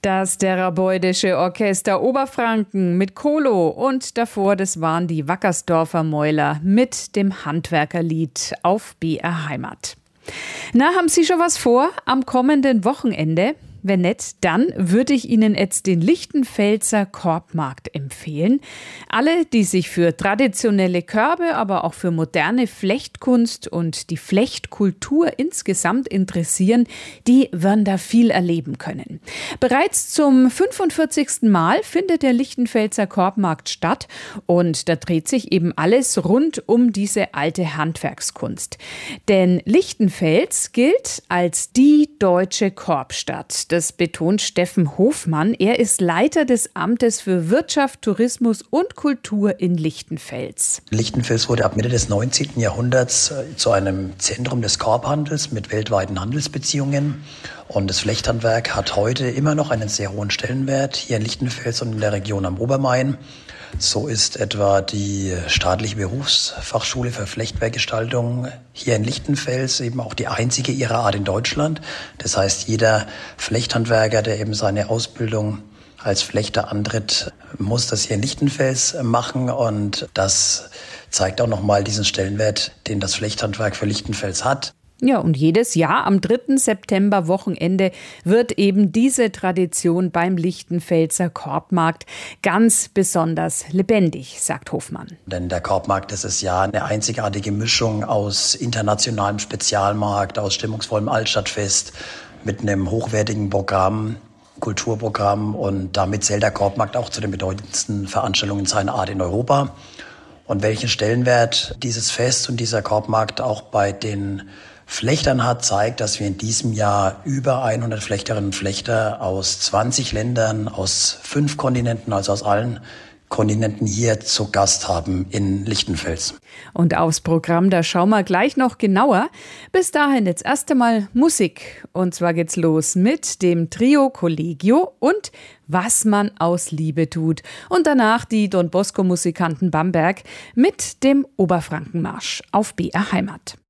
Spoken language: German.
Das Therapeutische Orchester Oberfranken mit Kolo und davor, das waren die Wackersdorfer Mäuler mit dem Handwerkerlied auf BR Heimat. Na, haben Sie schon was vor am kommenden Wochenende? Wenn nicht, dann würde ich Ihnen jetzt den Lichtenfelser Korbmarkt empfehlen. Alle, die sich für traditionelle Körbe, aber auch für moderne Flechtkunst und die Flechtkultur insgesamt interessieren, die werden da viel erleben können. Bereits zum 45. Mal findet der Lichtenfelser Korbmarkt statt und da dreht sich eben alles rund um diese alte Handwerkskunst. Denn Lichtenfels gilt als die deutsche Korbstadt. Das betont Steffen Hofmann. Er ist Leiter des Amtes für Wirtschaft, Tourismus und Kultur in Lichtenfels. Lichtenfels wurde ab Mitte des 19. Jahrhunderts zu einem Zentrum des Korbhandels mit weltweiten Handelsbeziehungen. Und das Flechthandwerk hat heute immer noch einen sehr hohen Stellenwert hier in Lichtenfels und in der Region am Obermain. So ist etwa die staatliche Berufsfachschule für Flechtwerkgestaltung hier in Lichtenfels eben auch die einzige ihrer Art in Deutschland. Das heißt, jeder Flechthandwerker, der eben seine Ausbildung als Flechter antritt, muss das hier in Lichtenfels machen. Und das zeigt auch nochmal diesen Stellenwert, den das Flechthandwerk für Lichtenfels hat. Ja, und jedes Jahr am 3. September Wochenende wird eben diese Tradition beim Lichtenfelser Korbmarkt ganz besonders lebendig, sagt Hofmann. Denn der Korbmarkt, das ist ja eine einzigartige Mischung aus internationalem Spezialmarkt, aus stimmungsvollem Altstadtfest mit einem hochwertigen Programm, Kulturprogramm, und damit zählt der Korbmarkt auch zu den bedeutendsten Veranstaltungen seiner Art in Europa. Und welchen Stellenwert dieses Fest und dieser Korbmarkt auch bei den Flechtern hat, zeigt, dass wir in diesem Jahr über 100 Flechterinnen und Flechter aus 20 Ländern, aus 5 Kontinenten, also aus allen Kontinenten hier zu Gast haben in Lichtenfels. Und aufs Programm, da schauen wir gleich noch genauer. Bis dahin jetzt erst einmal Musik. Und zwar geht's los mit dem Trio Collegio und Was man aus Liebe tut. Und danach die Don Bosco Musikanten Bamberg mit dem Oberfrankenmarsch auf BR Heimat.